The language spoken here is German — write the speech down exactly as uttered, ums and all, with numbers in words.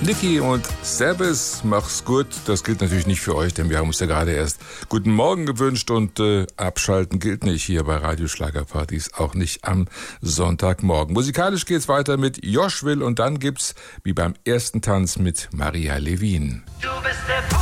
Niki und Servus, mach's gut. Das gilt natürlich nicht für euch, denn wir haben uns ja gerade erst guten Morgen gewünscht und äh, abschalten gilt nicht hier bei Radio Schlagerpartys, auch nicht am Sonntagmorgen. Musikalisch geht's weiter mit Josh Will und dann gibt's wie beim ersten Tanz mit Maria Levin. Du bist der